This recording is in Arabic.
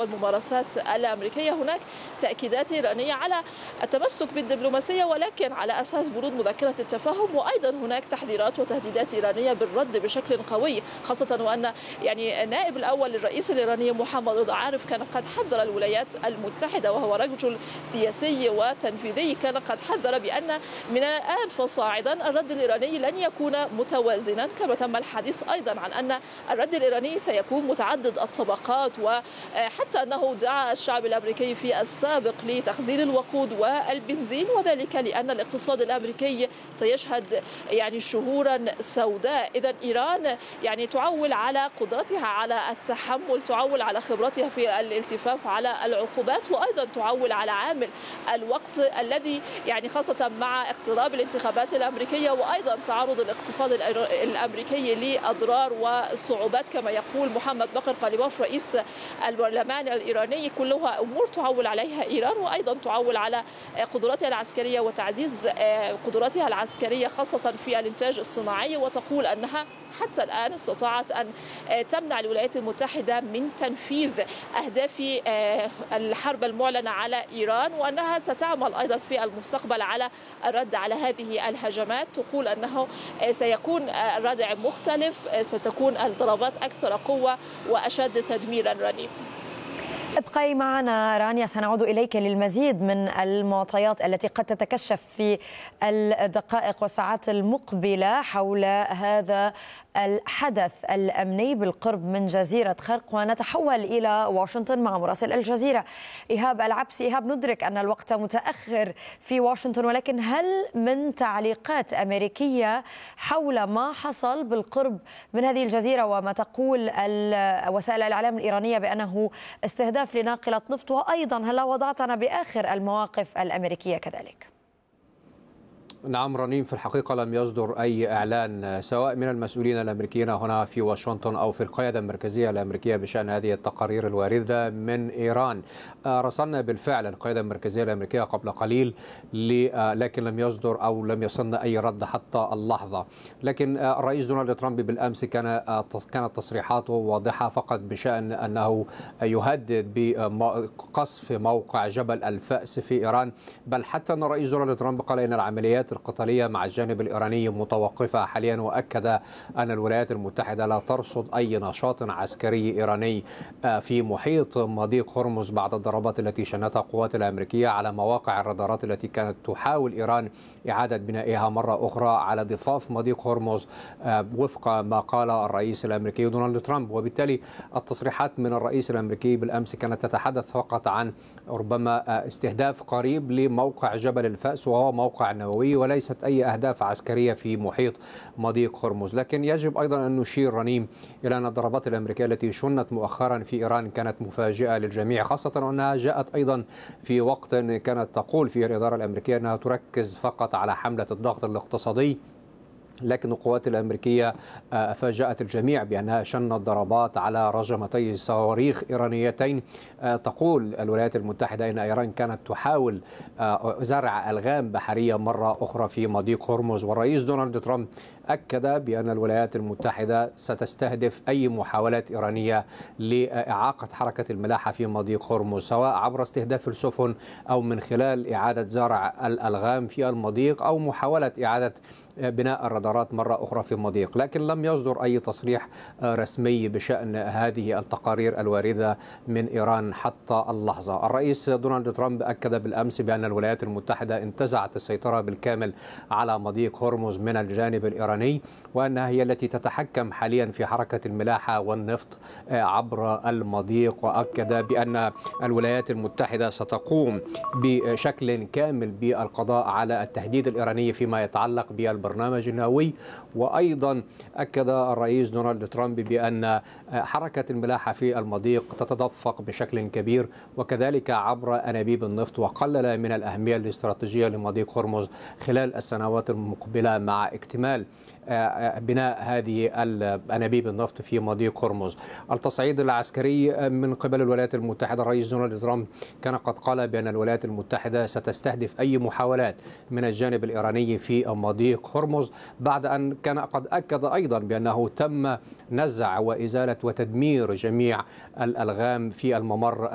والممارسات الأمريكية. هناك تأكيدات إيرانية على التمسك بالدبلوماسية ولكن على أساس بنود مذكرة التفاهم، وأيضا هناك تحذيرات وتهديدات إيرانية بالرد بشكل قوي، خاصة وأن النائب الأول للرئيس الإيراني محمد رضا عارف كان قد حذر الولايات المتحدة، وهو رجل سياسي وتنفيذي، كان قد حذر بأن من الآن فصاعدا الرد الإيراني لن يكون متوازنا، كما تم الحديث أيضا عن أن الرد الإيراني سيكون متعدد الطبقات، وحتى أنه دعا الشعب الأمريكي في السابق لتخزين الوقود والبنزين، وذلك لأن الاقتصاد الأمريكي سيشهد شهورا سوداء. إذا إيران تعول على قدرتها على التحمل، تعول على خبرتها في الالتفاف على العقوبات، وأيضا تعول على عامل الوقت الذي خاصة مع اقتراب الانتخابات الأمريكية، وأيضا تعرض الاقتصاد الأمريكي لأضرار وصعوبات كما يقول محمد باقر قليباف رئيس البرلمان الإيراني. كلها أمور تعول عليها إيران، وأيضا تعول على قدراتها العسكرية وتعزيز قدراتها العسكرية خاصة في الإنتاج الصناعي، وتقول أنها حتى الآن استطاعت أن تمنع الولايات المتحدة من تنفيذ أهداف الحرب المعلنة على إيران، وأنها ستعمل أيضا في المستقبل على الرد على هذه الهجمات. تقول أنه سيكون الردع مختلف، ستكون الضربات أكثر قوة وأشد تدميرا. رنيم، ابقي معنا رانيا، سنعود إليك للمزيد من المعطيات التي قد تتكشف في الدقائق والساعات المقبلة حول هذا الحدث الأمني بالقرب من جزيرة خرق. ونتحول إلى واشنطن مع مراسل الجزيرة إيهاب العبسي. إيهاب، ندرك أن الوقت متأخر في واشنطن، ولكن هل من تعليقات أمريكية حول ما حصل بالقرب من هذه الجزيرة وما تقول وسائل الإعلام الإيرانية بأنه استهداف لناقلة نفط؟ وأيضا هل وضعتنا بآخر المواقف الأمريكية كذلك؟ نعم رنيم، في الحقيقة لم يصدر أي إعلان سواء من المسؤولين الأمريكيين هنا في واشنطن أو في القيادة المركزية الأمريكية بشأن هذه التقارير الواردة من إيران. راسلنا بالفعل القيادة المركزية الأمريكية قبل قليل، لكن لم يصدر أو لم يصلنا أي رد حتى اللحظة. لكن الرئيس دونالد ترامب بالأمس كانت تصريحاته واضحة فقط بشأن أنه يهدد بقصف موقع جبل الفأس في إيران، بل حتى أن الرئيس دونالد ترامب قال إن العمليات القتالية مع الجانب الإيراني متوقفة حاليا، وأكد أن الولايات المتحدة لا ترصد أي نشاط عسكري إيراني في محيط مضيق هرمز بعد الضربات التي شنتها القوات الأمريكية على مواقع الرادارات التي كانت تحاول إيران إعادة بنائها مرة أخرى على ضفاف مضيق هرمز وفق ما قال الرئيس الأمريكي دونالد ترامب. وبالتالي التصريحات من الرئيس الأمريكي بالأمس كانت تتحدث فقط عن ربما استهداف قريب لموقع جبل الفأس وهو موقع نووي، وليست أي أهداف عسكرية في محيط مضيق هرمز. لكن يجب أيضا أن نشير رنيم إلى أن الضربات الأمريكية التي شنت مؤخرا في إيران كانت مفاجئة للجميع، خاصة وأنها جاءت أيضا في وقت كانت تقول فيه الإدارة الأمريكية أنها تركز فقط على حملة الضغط الاقتصادي، لكن القوات الأمريكية فاجأت الجميع بأنها شنت ضربات على رجمتي صواريخ إيرانيتين. تقول الولايات المتحدة أن إيران كانت تحاول زرع ألغام بحرية مرة أخرى في مضيق هرمز، والرئيس دونالد ترامب أكد بأن الولايات المتحدة ستستهدف أي محاولات إيرانية لإعاقة حركة الملاحة في مضيق هرمز، سواء عبر استهداف السفن أو من خلال إعادة زرع الألغام في المضيق أو محاولة إعادة بناء الرادارات مرة أخرى في المضيق. لكن لم يصدر أي تصريح رسمي بشأن هذه التقارير الواردة من إيران حتى اللحظة. الرئيس دونالد ترامب أكد بالأمس بأن الولايات المتحدة انتزعت السيطرة بالكامل على مضيق هرمز من الجانب الإيراني، وأنها هي التي تتحكم حاليا في حركة الملاحة والنفط عبر المضيق. وأكد بأن الولايات المتحدة ستقوم بشكل كامل بالقضاء على التهديد الإيراني فيما يتعلق بالبرنامج النووي. وأيضا أكد الرئيس دونالد ترامب بأن حركة الملاحة في المضيق تتدفق بشكل كبير وكذلك عبر أنابيب النفط، وقلل من الأهمية الاستراتيجية لمضيق هرمز خلال السنوات المقبلة مع اكتمال بناء هذه أنابيب النفط في مضيق هرمز. التصعيد العسكري من قبل الولايات المتحدة، الرئيس دونالد ترامب كان قد قال بأن الولايات المتحدة ستستهدف أي محاولات من الجانب الإيراني في مضيق هرمز، بعد أن كان قد أكد أيضا بأنه تم نزع وإزالة وتدمير جميع الألغام في الممر